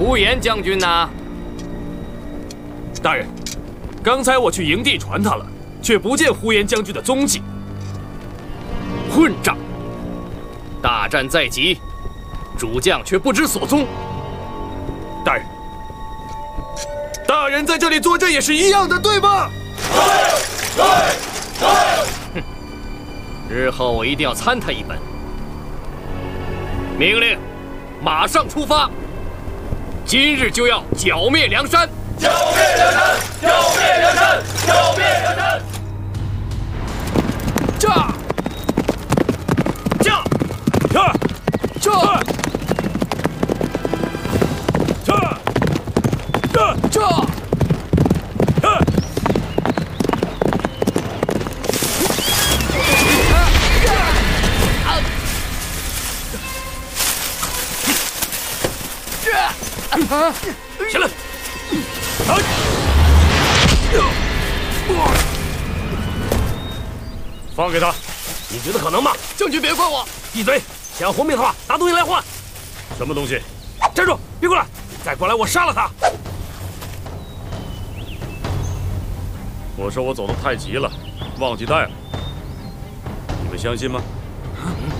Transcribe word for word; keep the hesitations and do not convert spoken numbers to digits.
呼延将军呢？ 大人，刚才我去营地传他了，却不见呼延将军的踪迹。 混账！大战在即，主将却不知所踪。 大人，大人在这里坐镇也是一样的，对吗？ 对对对。 哼，日后我一定要参他一本。命令，马上出发！今日就要剿灭梁山！ 剿灭梁山！剿灭梁山！剿灭梁山！ 驾！驾！ 驾！ 驾！ 驾！驾！ 驾！ 起来！放给他，你觉得可能吗？ 将军别怪我！ 闭嘴！想要活命的话，拿东西来换。什么东西？站住！别过来！再过来，我杀了他！我说我走得太急了，忘记带了。你们相信吗？